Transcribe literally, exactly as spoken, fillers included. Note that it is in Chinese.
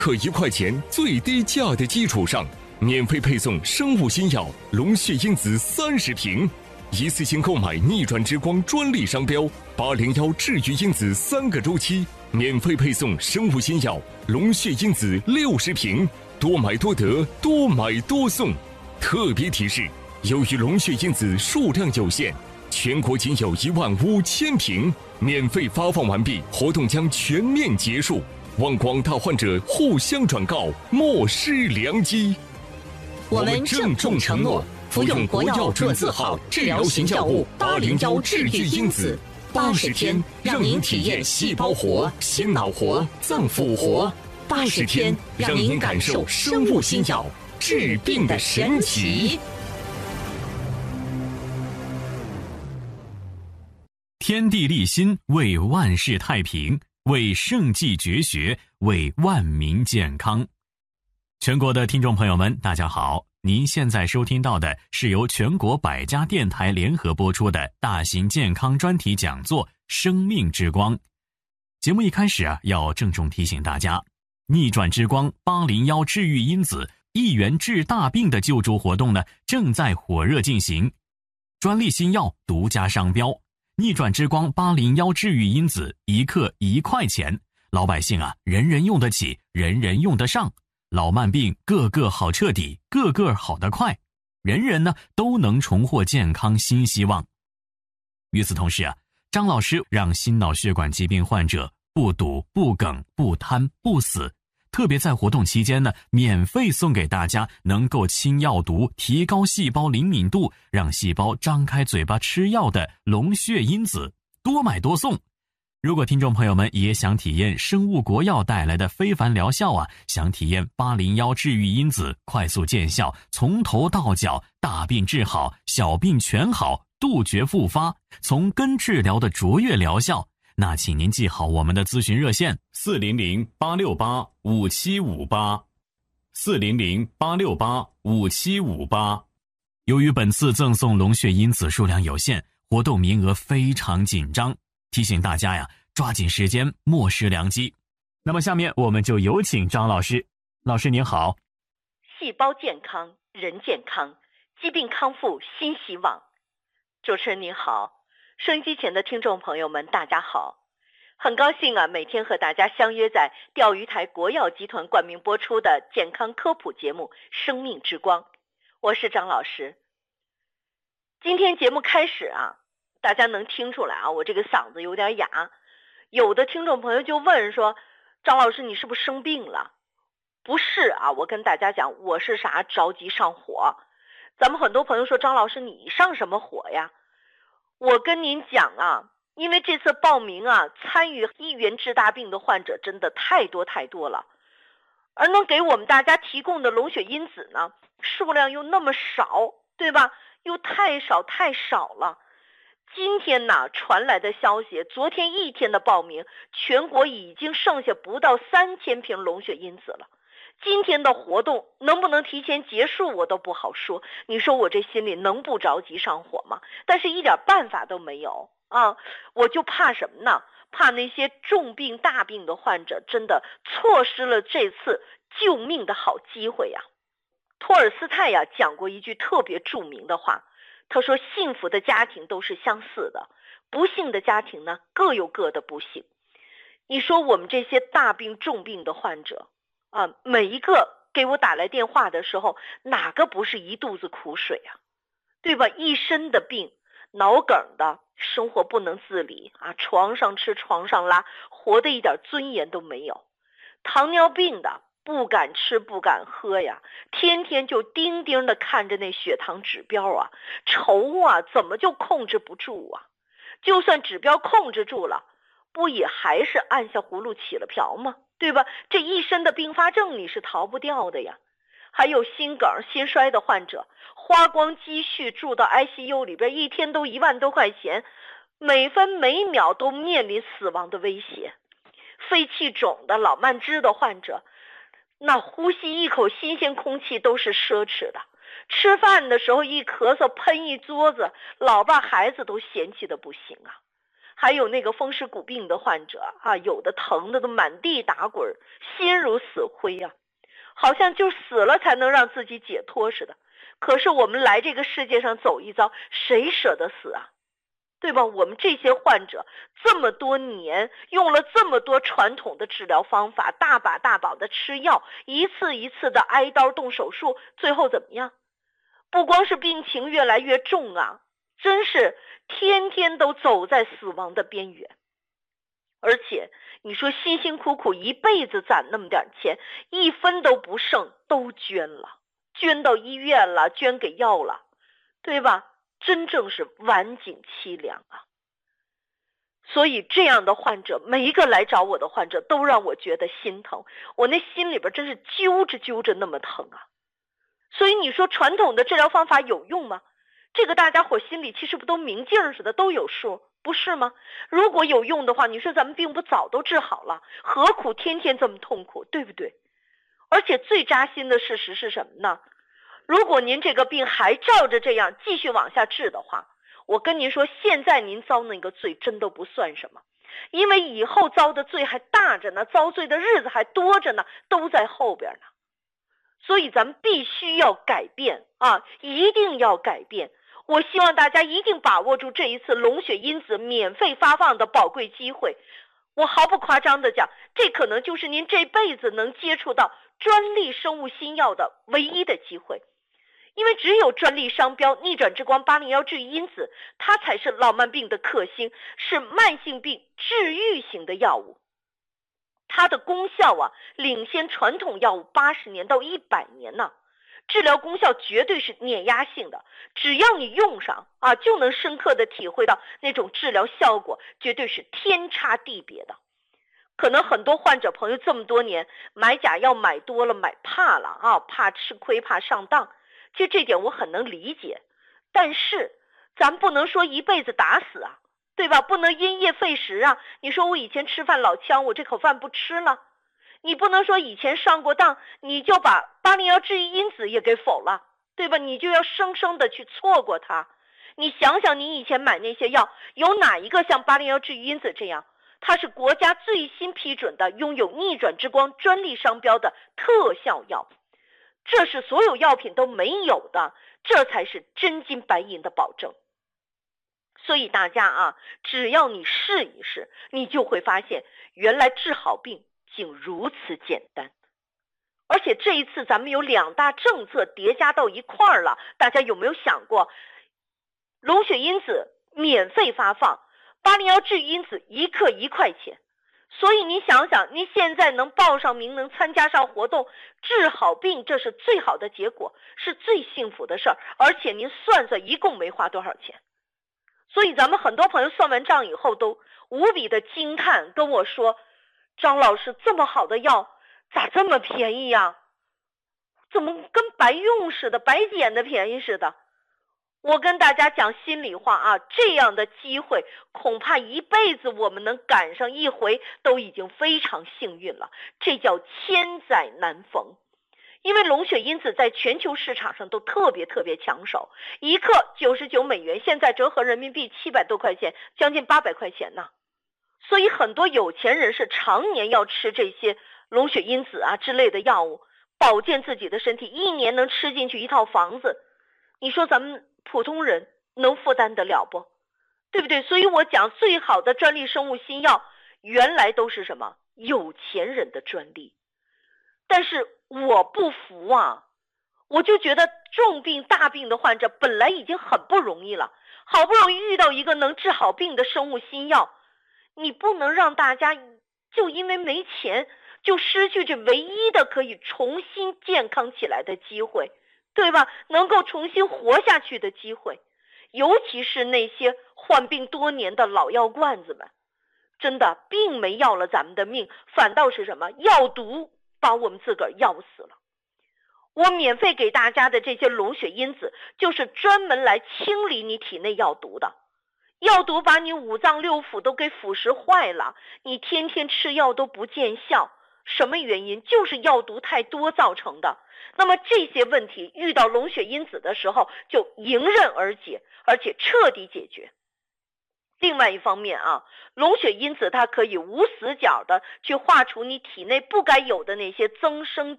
可一块钱最低价的基础上，免费配送生物新药龙血因子三十瓶，一次性购买逆转之光专利商标八零幺治愈因子三个周期，免费配送生物新药龙血因子六十瓶，多买多得，多买多送。特别提示：由于龙血因子数量有限，全国仅有一万五千瓶，免费发放完毕，活动将全面结束。望广大患者互相转告，莫失良机。 我们郑重承诺，服用国药准字号治疗型药物八零幺治愈因子，八十天让您体验细胞活、心脑活、脏腑活，八十天让您感受生物新药治病的神奇。 天地立心，为万世太平，为圣济绝学，为万民健康。全国的听众朋友们，大家好，您现在收听到的是由全国百家电台联合播出的大型健康专题讲座《生命之光》。节目一开始啊，要郑重提醒大家，逆转之光八零幺治愈因子一元治大病的救助活动呢，正在火热进行。专利新药独家商标，逆转之光八零幺治愈因子一克一块钱，老百姓啊，人人用得起，人人用得上。老慢病个个好彻底，个个好得快，人人呢都能重获健康新希望。与此同时啊，张老师让心脑血管疾病患者不堵、不梗、不瘫、不死，特别在活动期间呢，免费送给大家能够清药毒、提高细胞灵敏度，让细胞张开嘴巴吃药的龙血因子，多买多送。如果听众朋友们也想体验生物国药带来的非凡疗效啊，想体验八零幺治愈因子快速见效，从头到脚大病治好，小病全好，杜绝复发，从根治疗的卓越疗效，那请您记好我们的咨询热线四零零八六八五七五八 四零零八六八五七五八。由于本次赠送龙血因子数量有限，活动名额非常紧张，提醒大家呀，抓紧时间，莫失良机。那么下面我们就有请张老师。老师您好。 细胞健康，人健康，疾病康复新希望。主持人您好，收音机前的听众朋友们大家好，很高兴啊，每天和大家相约在钓鱼台国药集团冠名播出的健康科普节目《生命之光》，我是张老师。今天节目开始啊，大家能听出来啊，我这个嗓子有点哑。有的听众朋友就问说，张老师你是不是生病了？不是啊，我跟大家讲，我是啥着急上火。咱们很多朋友说，张老师你上什么火呀？我跟您讲啊，因为这次报名啊，参与一元治大病的患者真的太多太多了，而能给我们大家提供的龙血因子呢，数量又那么少，对吧？又太少太少了。今天呢传来的消息，昨天一天的报名，全国已经剩下不到三千瓶龙血因子了。今天的活动能不能提前结束我都不好说，你说我这心里能不着急上火吗？但是一点办法都没有啊！我就怕什么呢？怕那些重病大病的患者真的错失了这次救命的好机会呀。托尔斯泰呀讲过一句特别著名的话，他说幸福的家庭都是相似的，不幸的家庭呢各有各的不幸。你说我们这些大病重病的患者啊，每一个给我打来电话的时候，哪个不是一肚子苦水啊，对吧？一身的病，脑梗的，生活不能自理啊，床上吃床上拉，活的一点尊严都没有。糖尿病的，不敢吃不敢喝呀，天天就盯盯的看着那血糖指标啊，愁啊，怎么就控制不住啊？就算指标控制住了，不也还是按下葫芦起了瓢吗？对吧？这一身的并发症你是逃不掉的呀。还有心梗心衰的患者，花光积蓄住到 I C U 里边，一天都一万多块钱，每分每秒都面临死亡的威胁。肺气肿的老慢支的患者，那呼吸一口新鲜空气都是奢侈的，吃饭的时候一咳嗽喷一桌子，老爸孩子都嫌弃的不行啊。 还有那个风湿骨病的患者啊，有的疼的都满地打滚，心如死灰啊，好像就死了才能让自己解脱似的。可是我们来这个世界上走一遭，谁舍得死啊？对吧？我们这些患者这么多年用了这么多传统的治疗方法，大把大把的吃药，一次一次的挨刀动手术，最后怎么样？不光是病情越来越重啊，真是天天都走在死亡的边缘。而且你说辛辛苦苦一辈子攒那么点钱，一分都不剩都捐了，捐到医院了，捐给药了，对吧？真正是晚景凄凉啊。所以这样的患者，每一个来找我的患者都让我觉得心疼，我那心里边真是揪着揪着那么疼啊。所以你说传统的治疗方法有用吗？这个大家伙心里其实不都明镜似的，都有数，不是吗？如果有用的话，你说咱们病不早都治好了，何苦天天这么痛苦，对不对？而且最扎心的事实是什么呢？如果您这个病还照着这样继续往下治的话，我跟您说，现在您遭那个罪真的不算什么，因为以后遭的罪还大着呢，遭罪的日子还多着呢，都在后边呢。所以咱们必须要改变啊，一定要改变。我希望大家一定把握住这一次龙血因子免费发放的宝贵机会。我毫不夸张的讲，这可能就是您这辈子能接触到专利生物新药的唯一的机会。因为只有专利商标逆转之光八零一治愈因子，它才是老慢病的克星，是慢性病治愈型的药物。它的功效啊，领先传统药物八十年到一百年呢、啊。治疗功效绝对是碾压性的，只要你用上啊，就能深刻的体会到那种治疗效果，绝对是天差地别的。可能很多患者朋友这么多年买假药买多了，买怕了啊，怕吃亏，怕上当。其实这点我很能理解，但是咱不能说一辈子打死啊，对吧？不能因噎废食啊。你说我以前吃饭老呛，我这口饭不吃了，你不能说以前上过当，你就把八零一治愈因子也给否了，对吧？你就要生生的去错过它。你想想，你以前买那些药，有哪一个像八零一治愈因子这样，它是国家最新批准的，拥有逆转之光专利商标的特效药，这是所有药品都没有的，这才是真金白银的保证。所以大家啊，只要你试一试，你就会发现原来治好病竟如此简单。而且这一次咱们有两大政策叠加到一块儿了，大家有没有想过，龙血因子免费发放，八零一治愈因子一克一块钱。所以你想想，您现在能报上名，能参加上活动，治好病，这是最好的结果，是最幸福的事儿。而且您算算一共没花多少钱。所以咱们很多朋友算完账以后都无比的惊叹，跟我说，张老师，这么好的药咋这么便宜呀？怎么跟白用似的，白捡的便宜似的？我跟大家讲心里话啊，这样的机会恐怕一辈子我们能赶上一回都已经非常幸运了，这叫千载难逢。因为龙血因子在全球市场上都特别特别抢手，一克九十九美元，现在折合人民币七百多块钱，将近八百块钱呢。所以很多有钱人是常年要吃这些龙血因子啊之类的药物，保健自己的身体，一年能吃进去一套房子。你说咱们普通人能负担得了不？对不对？所以我讲最好的专利生物新药原来都是什么？有钱人的专利。但是我不服啊，我就觉得重病大病的患者本来已经很不容易了，好不容易遇到一个能治好病的生物新药，你不能让大家就因为没钱就失去这唯一的可以重新健康起来的机会，对吧？能够重新活下去的机会。尤其是那些患病多年的老药罐子们，真的并没要了咱们的命，反倒是什么？药毒把我们自个儿药死了。我免费给大家的这些龙血因子，就是专门来清理你体内药毒的。药毒把你五脏六腑都给腐蚀坏了，你天天吃药都不见效，什么原因？就是药毒太多造成的。那么这些问题遇到龙血因子的时候就迎刃而解，而且彻底解决。 另外一方面啊，龙血因子它可以无死角的去化除你体内不该有的那些增生